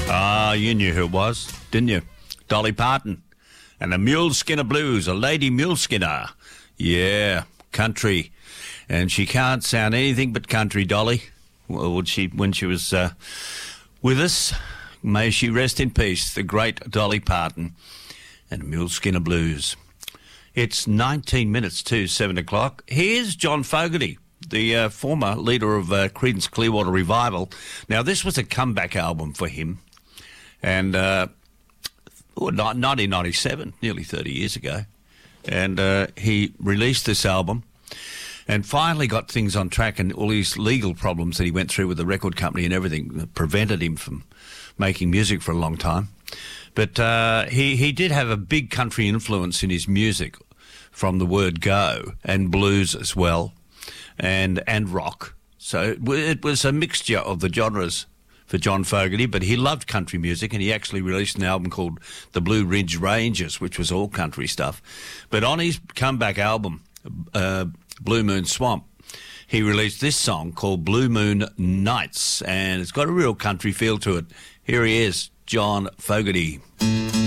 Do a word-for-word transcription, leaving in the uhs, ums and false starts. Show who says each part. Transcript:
Speaker 1: Ah, you knew who it was, didn't you? Dolly Parton. And the Mule Skinner Blues, a lady Mule Skinner. Yeah, country. And she can't sound anything but country, Dolly. Well, she, when she was uh, with us, may she rest in peace, the great Dolly Parton and the Mule Skinner Blues. It's nineteen minutes to seven o'clock. Here's John Fogerty, the uh, former leader of uh, Creedence Clearwater Revival. Now, this was a comeback album for him. And uh, oh, nineteen ninety-seven, nearly thirty years ago. And uh, he released this album and finally got things on track, and all these legal problems that he went through with the record company and everything prevented him from making music for a long time. But uh, he, he did have a big country influence in his music from the word go, and blues as well, and and rock. So it was a mixture of the genres for John Fogerty, but he loved country music, and he actually released an album called The Blue Ridge Rangers, which was all country stuff. But on his comeback album, uh, Blue Moon Swamp, he released this song called Blue Moon Nights, and it's got a real country feel to it. Here he is, John Fogerty.